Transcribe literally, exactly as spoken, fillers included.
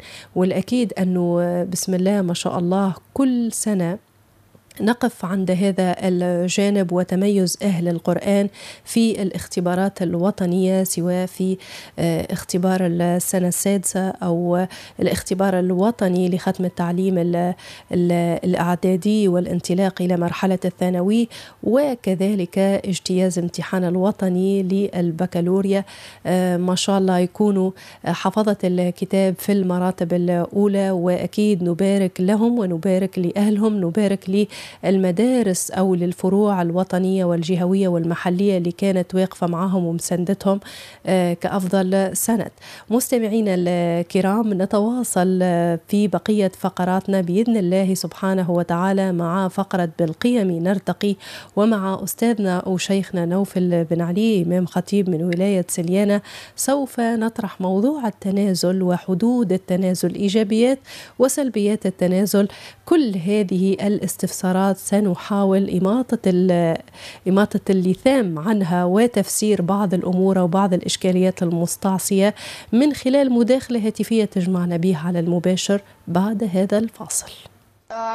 والأكيد أنه بسم الله ما شاء الله كل سنة نقف عند هذا الجانب وتميز أهل القرآن في الاختبارات الوطنية، سواء في اختبار السنة السادسة أو الاختبار الوطني لختم التعليم الإعدادي والانطلاق إلى مرحلة الثانوي، وكذلك اجتياز امتحان الوطني للبكالوريا. ما شاء الله يكونوا حفظة الكتاب في المراتب الأولى، وأكيد نبارك لهم ونبارك لأهلهم، نبارك لي المدارس أو للفروع الوطنية والجهوية والمحلية اللي كانت واقفة معهم ومساندتهم كأفضل سند. مستمعينا الكرام، نتواصل في بقية فقراتنا بإذن الله سبحانه وتعالى مع فقرة بالقيم نرتقي، ومع أستاذنا وشيخنا نوفل بن علي إمام خطيب من ولاية سليانة. سوف نطرح موضوع التنازل وحدود التنازل، إيجابيات وسلبيات التنازل. كل هذه الاستفسارات سنحاول إماطة إماطة اللثام عنها وتفسير بعض الأمور وبعض الإشكاليات المستعصية من خلال مداخلة هاتفية تجمعنا بها على المباشر بعد هذا الفاصل.